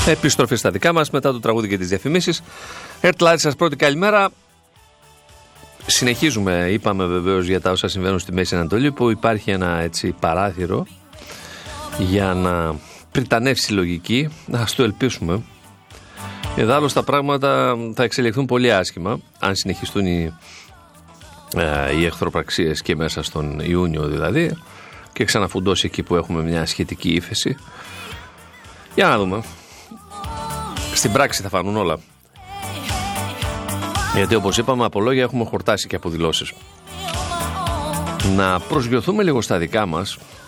Επιστροφή στα δικά μας μετά το τραγούδι και τις διαφημίσεις. Ερτ σας πρώτη καλημέρα. Συνεχίζουμε, είπαμε βεβαίως για τα όσα συμβαίνουν στη Μέση Ανατολή, που υπάρχει ένα έτσι παράθυρο για να πριτανεύσει η λογική. Ας το ελπίσουμε. Εδάλλως τα πράγματα θα εξελιχθούν πολύ άσχημα αν συνεχιστούν οι εχθροπραξίες και μέσα στον Ιούνιο δηλαδή, και ξαναφουντώσει εκεί που έχουμε μια σχετική ύφεση. Για να δούμε. Στην πράξη θα φανούν όλα. Γιατί όπως είπαμε, από λόγια έχουμε χορτάσει και από δηλώσεις. Να προσγειωθούμε λίγο στα δικά μας,